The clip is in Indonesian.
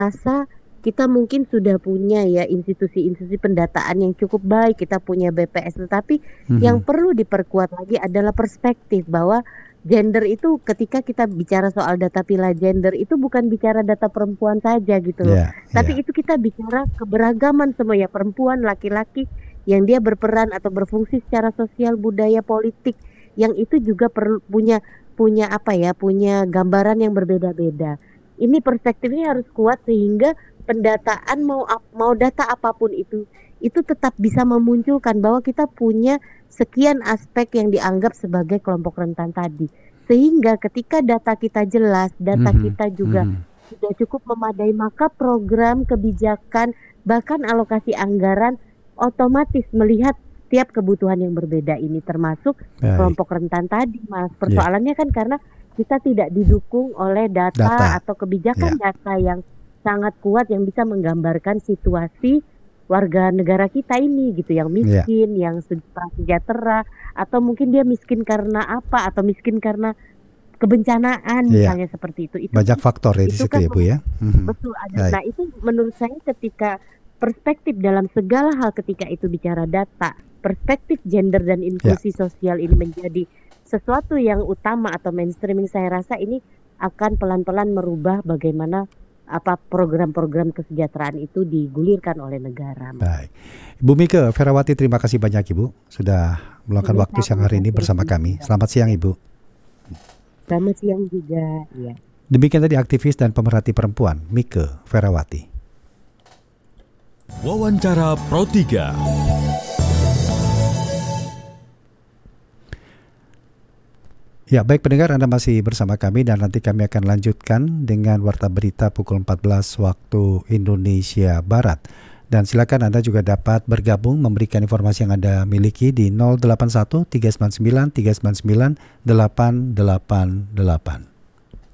rasa kita mungkin sudah punya ya institusi-institusi pendataan yang cukup baik, kita punya BPS, tetapi yang Mhm. perlu diperkuat lagi adalah perspektif bahwa gender itu ketika kita bicara soal data pilah gender itu bukan bicara data perempuan saja gitu loh. Iya, Tapi iya. itu kita bicara keberagaman semua ya perempuan, laki-laki yang dia berperan atau berfungsi secara sosial, budaya, politik yang itu juga perlu punya punya apa ya, punya gambaran yang berbeda-beda. Ini perspektifnya harus kuat sehingga pendataan mau data apapun itu tetap bisa memunculkan bahwa kita punya sekian aspek yang dianggap sebagai kelompok rentan tadi. Sehingga ketika data kita jelas, data Mhm, kita juga mhm. sudah cukup memadai, maka program, kebijakan, bahkan alokasi anggaran otomatis melihat tiap kebutuhan yang berbeda ini termasuk Baik, kelompok rentan tadi, Mas. iya. Persoalannya kan karena kita tidak didukung oleh data Data, atau kebijakan iya, data yang sangat kuat yang bisa menggambarkan situasi warga negara kita ini gitu, yang iya, miskin, yang prasejahtera, atau mungkin dia miskin karena apa, atau miskin karena kebencanaan iya. misalnya seperti itu. Banyak faktor ya di Itu situ kan ya, Bu, ya? Mhm. betul ada. Baik, Nah, itu menurut saya ketika perspektif dalam segala hal ketika itu bicara data, perspektif gender dan ya, inklusi sosial ini menjadi sesuatu yang utama atau mainstreaming, saya rasa ini akan pelan-pelan merubah bagaimana apa program-program kesejahteraan itu digulirkan oleh negara, Mas. baik. Ibu Mike Ferawati, terima kasih banyak Ibu, sudah meluangkan waktu siang Sama-sama, hari ini Mas bersama Rifki. kami. Selamat siang Ibu. Selamat siang juga, ya. Demikian tadi aktivis dan pemerhati perempuan, Mike Ferawati. Wawancara Pro 3. Ya, baik pendengar, Anda masih bersama kami dan nanti kami akan lanjutkan dengan Warta Berita pukul 14 waktu Indonesia Barat. Dan silakan Anda juga dapat bergabung memberikan informasi yang Anda miliki di 081 399 399 888.